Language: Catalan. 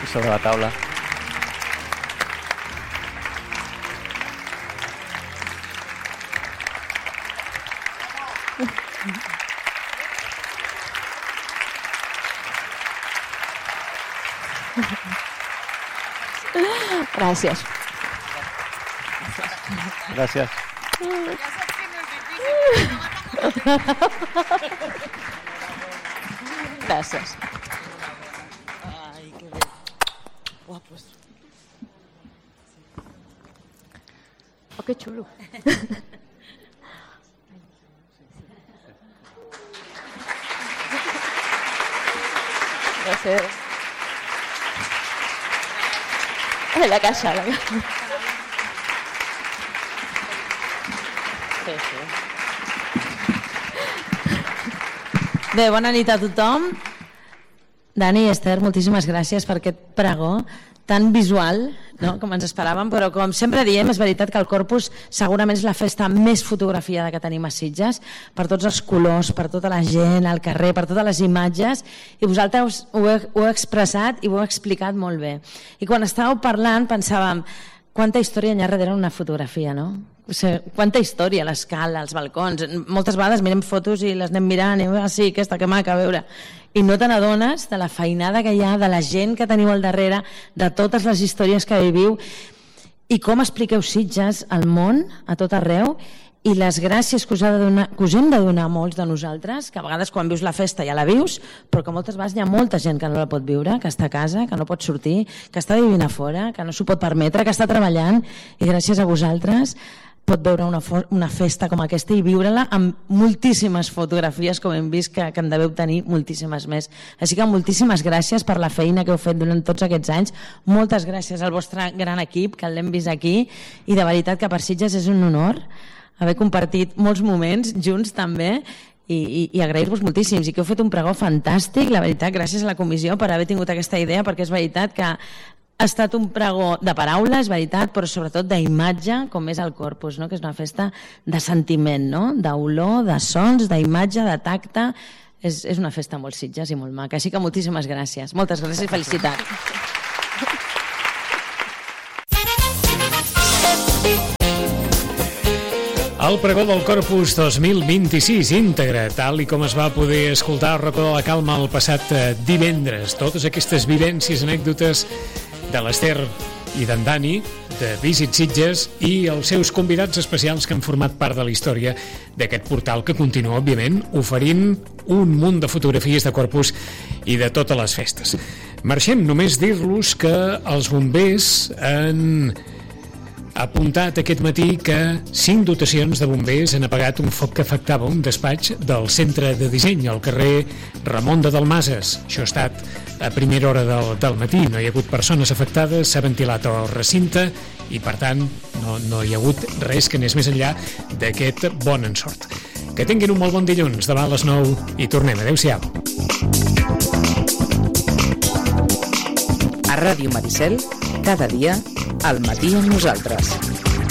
sobre la taula. Gràcies. Gràcies. Gràcies. Ai, que bé. Guapos. Oh, que xulo. Gràcies. La caixa, la caixa. Sí, sí. Bé, bona nit a tothom. Dani i Esther, moltíssimes gràcies per aquest pregó tan visual, no?, com ens esperàvem, però com sempre diem, és veritat que el Corpus segurament és la festa més fotografiada que tenim a Sitges, per tots els colors, per tota la gent al carrer, per totes les imatges, i vosaltres ho heu expressat i ho heu explicat molt bé. I quan estàveu parlant pensàvem, quanta història hi ha darrere una fotografia, no? O sigui, quanta història, l'escala, els balcons. Moltes vegades mirem fotos i les anem mirant i sí, aquesta que maca, a veure. I no te n'adones de la feinada que hi ha, de la gent que teniu al darrere, de totes les històries que viviu i com expliqueu Sitges al món, a tot arreu, i les gràcies que us hem de donar a molts de nosaltres, que a vegades quan vius la festa ja la vius, però que moltes vegades hi ha molta gent que no la pot viure, que està a casa, que no pot sortir, que està vivint a fora, que no s'ho pot permetre, que està treballant, i gràcies a vosaltres pot veure una festa com aquesta i viure-la amb moltíssimes fotografies, com hem vist, que en deveu tenir moltíssimes més. Així que moltíssimes gràcies per la feina que heu fet durant tots aquests anys. Moltes gràcies al vostre gran equip, que l'hem vist aquí, i de veritat que per Sitges és un honor haver compartit molts moments junts també, i agrair-vos moltíssims, i que heu fet un pregó fantàstic, la veritat, gràcies a la comissió per haver tingut aquesta idea, perquè és veritat que ha estat un pregó de paraules, veritat, però sobretot d'imatge, com és el Corpus, no? Que és una festa de sentiment, no? D'olor, de sons, d'imatge, de tacte. És una festa molt Sitges i molt maca. Així que moltíssimes gràcies. Moltes gràcies i felicitats. El pregó del Corpus 2026 íntegre, tal i com es va poder escoltar al racó de la calma el passat divendres. Totes aquestes vivències, anècdotes de l'Esther i d'en Dani, de Visit Sitges, i els seus convidats especials que han format part de la història d'aquest portal que continua, òbviament, oferint un munt de fotografies de Corpus i de totes les festes. Marxem, només dir-los que els bombers han apuntat aquest matí que 5 dotacions de bombers han apagat un foc que afectava un despatx del centre de disseny al carrer Ramon de Dalmases. Això ha estat a primera hora del matí. No hi ha hagut persones afectades, s'ha ventilat el recinte i, per tant, no hi ha hagut res que anés més enllà d'aquest bon ensort. Que tinguin un molt bon dilluns. Demà a les 9 i tornem. Adéu-siau. A Ràdio Maricel, cada dia, al matí amb nosaltres.